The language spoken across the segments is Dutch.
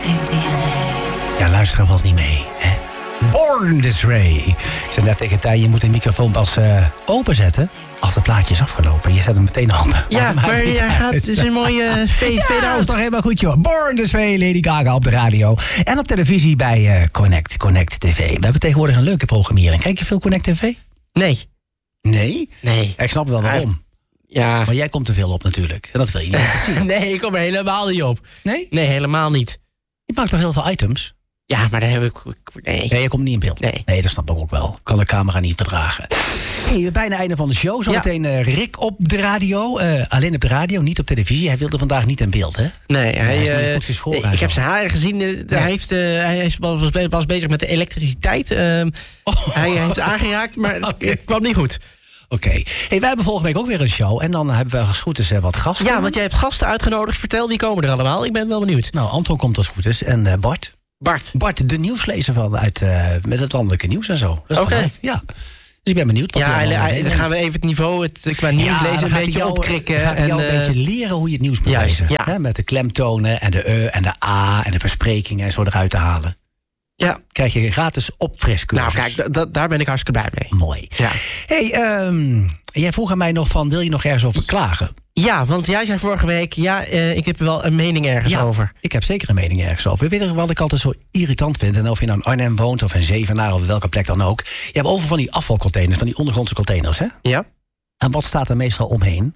Ja, luisteren valt niet mee, hè? Born This Way. Ik zei net tegen Tij, je moet de microfoon pas openzetten als het plaatje is afgelopen. Je zet hem meteen open. Ja, maar jij gaat, het is een mooie fade-out. Dat is toch helemaal goed, joh. Born This Way, Lady Gaga op de radio. En op televisie bij Connect TV. We hebben tegenwoordig een leuke programmering. Kijk je veel Connect TV? Nee. Nee? Nee. Ik snap wel waarom. Ja. Maar jij komt te veel op natuurlijk. En dat wil je niet zien. Nee, ik kom er helemaal niet op. Nee? Nee, helemaal niet. Je maakt toch heel veel items? Ja, maar daar heb ik... Nee, je komt niet in beeld. Nee, dat snap ik ook wel. Kan de camera niet verdragen. Hey, bijna einde van de show. Zometeen Rick op de radio. Alleen op de radio, niet op televisie. Hij wilde vandaag niet in beeld, hè? Nee, hij goed geschoren. Ik heb zijn haren gezien. Hij was bezig met de elektriciteit. Hij heeft aangeraakt, maar het kwam niet goed. Oké. Hey, wij hebben volgende week ook weer een show. En dan hebben we als het goed is wat gasten. Ja, want jij hebt gasten uitgenodigd. Vertel, wie komen er allemaal? Ik ben wel benieuwd. Nou, Anton komt als het goed is. En Bart, de nieuwslezer met het landelijke nieuws en zo. Oké. Ja. Dus ik ben benieuwd. Dan gaan we even het niveau qua nieuws lezen een beetje opkrikken. Gaat hij jou een beetje leren hoe je het nieuws moet lezen. Ja. Hè, met de klemtonen en de en de a en de versprekingen en zo eruit te halen. Ja. Krijg je een gratis opfriscursus. Nou kijk, daar ben ik hartstikke blij mee. Mooi. Ja. Hey, jij vroeg aan mij nog van, wil je nog ergens over klagen? Ja, want jij zei vorige week, ik heb er wel een mening ergens over. Ik heb zeker een mening ergens over. Weet je wat ik altijd zo irritant vind? En of je nou in Arnhem woont of in Zevenaar of welke plek dan ook. Je hebt over van die afvalcontainers, van die ondergrondse containers, hè? Ja. En wat staat er meestal omheen?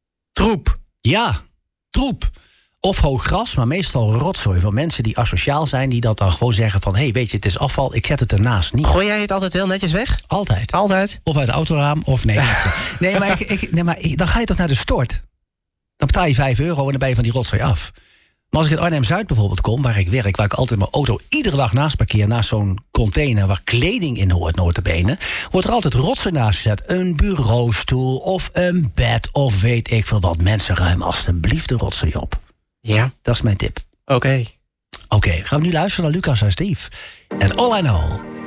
Troep. Ja, troep. Of hoog gras, maar meestal rotzooi van mensen die asociaal zijn, die dat dan gewoon zeggen van, hey, weet je, het is afval, ik zet het ernaast niet. Gooi jij het altijd heel netjes weg? Altijd. Altijd? Of uit het autoraam, of nee. maar dan ga je toch naar de stort. Dan betaal je €5 en dan ben je van die rotzooi af. Maar als ik in Arnhem-Zuid bijvoorbeeld kom, waar ik werk, waar ik altijd mijn auto iedere dag naast parkeer, naast zo'n container waar kleding in hoort, nota bene, wordt er altijd rotzooi naast gezet. Een bureaustoel of een bed of weet ik veel wat. Mensen, ruim alstublieft de rotzooi op. Ja. Dat is mijn tip. Oké. Oké, gaan we nu luisteren naar Lucas en Steve. En All I Know.